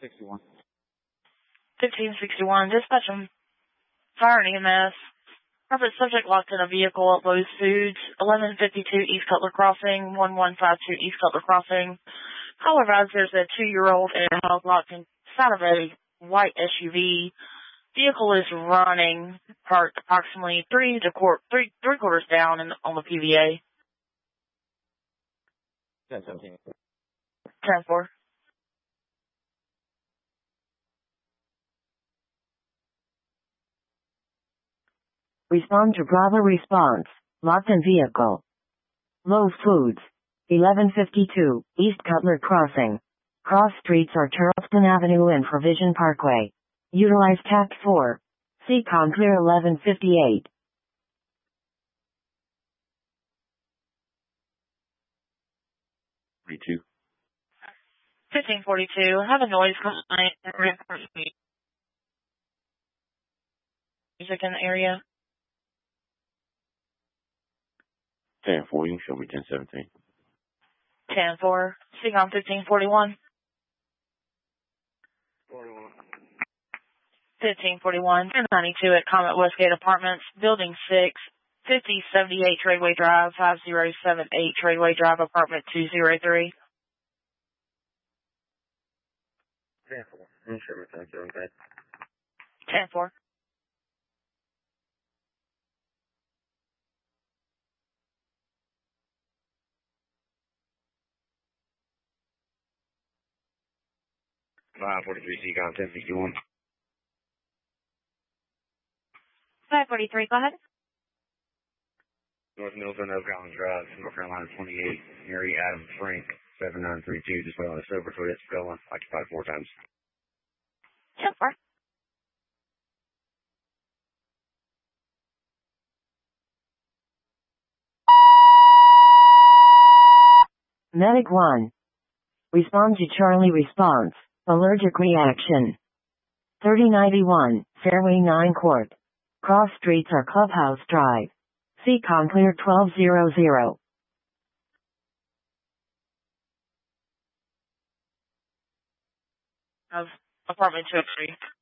1561, dispatch from fire and EMS. Purpose subject locked in a vehicle at Lowe's Foods, 1152 East Cutler Crossing, 1152 East Cutler Crossing. However, there's a 2-year-old and a dog locked inside of a white SUV. Vehicle is running, parked approximately three quarters down on the PVA. 10-17. 10-4. Respond to Bravo response. Locked in vehicle. Lowe's Foods. 1152 East Cutler Crossing. Cross streets are Charleston Avenue and Provision Parkway. Utilize TAC 4. CCOM clear 1158. Two. 1542. Have a noise complaint. Music in the area. 10-4. You can show me 10-17. 10-4. CCOM 1541. 1541. 1092 at Comet Westgate Apartments, Building 6, 5078 Tradeway Drive, 5078 Tradeway Drive, Apartment 203. 10-4. You can show me 10-17. 10-4. CCOM 1051. 543, go ahead. North Milton, Oak Island Drive, North Carolina 28, Mary Adam Frank, 7932, just on a sober Toyota Corolla, occupied 4 times. 10-4. Medic 1. Respond to Charlie response. Allergic reaction. 3091, Fairway 9 Court. Cross streets are Clubhouse Drive. CCOM clear 1200. Of Apartment 203.